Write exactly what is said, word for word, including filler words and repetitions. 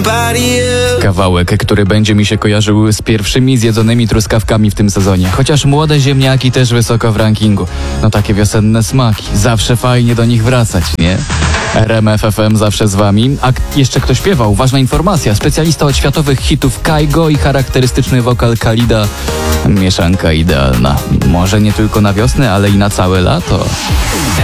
Kawałek, który będzie mi się kojarzył z pierwszymi zjedzonymi truskawkami w tym sezonie. Chociaż młode ziemniaki też wysoko w rankingu. No takie wiosenne smaki. Zawsze fajnie do nich wracać, nie? R M F F M zawsze z wami. A jeszcze kto śpiewał? Ważna informacja. Specjalista od światowych hitów Kaigo i charakterystyczny wokal Khalida. Mieszanka idealna. Może nie tylko na wiosnę, ale i na całe lato.